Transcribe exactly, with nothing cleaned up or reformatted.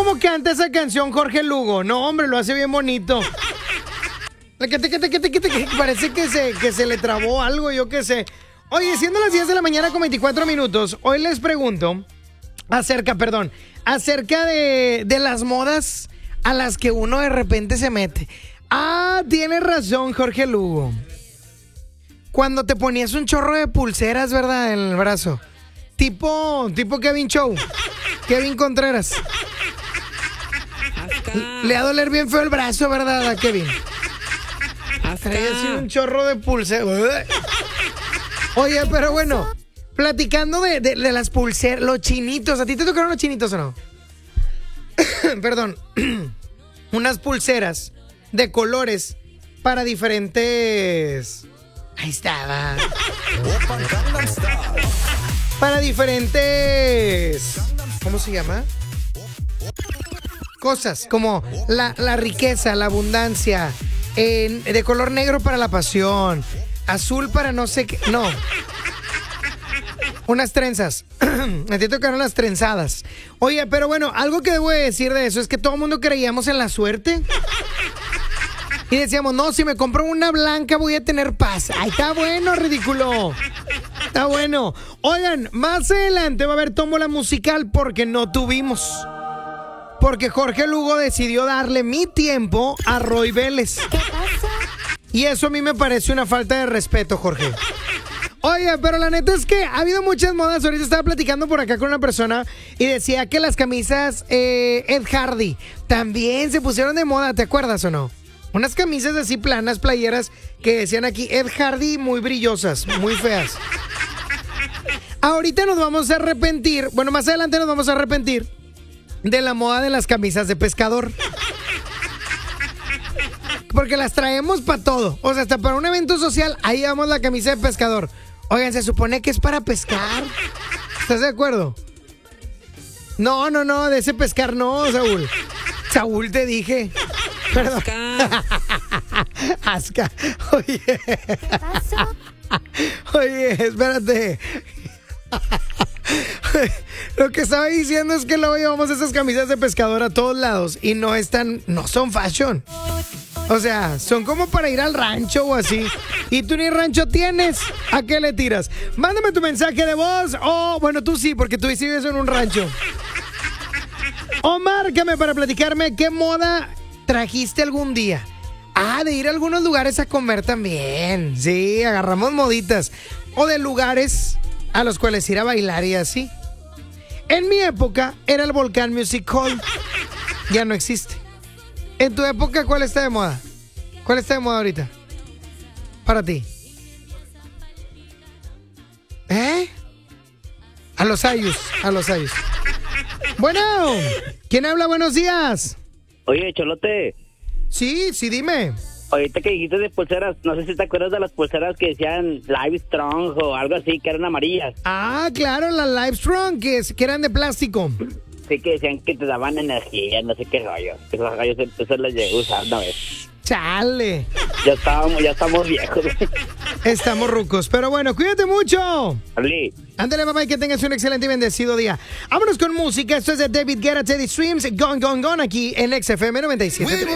cómo canta esa canción Jorge Lugo? No, hombre, lo hace bien bonito. Parece que se, que se le trabó algo, yo qué sé. Oye, siendo las diez de la mañana con veinticuatro minutos, hoy les pregunto acerca, perdón, acerca de, de las modas a las que uno de repente se mete. Ah, tienes razón, Jorge Lugo. Cuando te ponías un chorro de pulseras, ¿verdad? En el brazo. Tipo, tipo Kevin Show. Kevin Contreras. Le va a doler bien feo el brazo, ¿verdad, a Kevin? Traía así un chorro de pulseras. Oye, pero bueno, platicando de, de, de las pulseras, los chinitos. ¿A ti te tocaron los chinitos o no? Perdón. Unas pulseras de colores para diferentes... Ahí estaba. Para diferentes... ¿Cómo se llama? Cosas como la, la riqueza, la abundancia, eh, de color negro para la pasión, azul para no sé qué... No. Unas trenzas. A ti tocaron las trenzadas. Oye, pero bueno, algo que debo decir de eso es que todo el mundo creíamos en la suerte. Y decíamos, no, si me compro una blanca voy a tener paz. Ay, está bueno, ridículo. Está bueno. Oigan, más adelante va a haber tómbola musical porque no tuvimos. Porque Jorge Lugo decidió darle mi tiempo a Roy Vélez. ¿Qué pasa? Y eso a mí me parece una falta de respeto, Jorge. Oye, pero la neta es que ha habido muchas modas. Ahorita estaba platicando por acá con una persona y decía que las camisas eh, Ed Hardy también se pusieron de moda, ¿te acuerdas o no? Unas camisas así planas, playeras, que decían aquí Ed Hardy, muy brillosas, muy feas. Ahorita nos vamos a arrepentir, bueno, más adelante nos vamos a arrepentir de la moda de las camisas de pescador. Porque las traemos para todo. O sea, hasta para un evento social, ahí vamos la camisa de pescador. Oigan, se supone que es para pescar. ¿Estás de acuerdo? No, no, no, de ese pescar no, Saúl. Saúl, te dije. Perdón. Asca. Oye. ¿Qué pasó? Oye, espérate. Lo que estaba diciendo es que luego llevamos esas camisas de pescador a todos lados y no están, no son fashion. O sea, son como para ir al rancho o así. Y tú ni rancho tienes. ¿A qué le tiras? Mándame tu mensaje de voz. O, bueno, tú sí, porque tú vives en un rancho. O márcame para platicarme qué moda trajiste algún día. Ah, de ir a algunos lugares a comer también. Sí, agarramos moditas. O de lugares a los cuales ir a bailar y así. En mi época era el Volcán Music Hall. Ya no existe. En tu época, ¿cuál está de moda? ¿Cuál está de moda ahorita? Para ti. ¿Eh? A los ayus, a los ayus. Bueno, ¿quién habla? Buenos días. Oye, Cholote. Sí, sí, dime. Ahorita que dijiste de pulseras, no sé si te acuerdas de las pulseras que decían Live Strong o algo así, que eran amarillas. Ah, claro, las Live Strong, que, que eran de plástico. Sí, que decían que te daban energía, no sé qué rollo. Esos rollos, eso les llegué a usar una vez. Chale. Ya estábamos, ya estamos viejos. Estamos rucos, pero bueno, cuídate mucho. Ali. Ándale, papá, y que tengas un excelente y bendecido día. Vámonos con música. Esto es de David Guetta, Teddy Swims, Gone, Gone, Gone, aquí en X F M noventa y siete.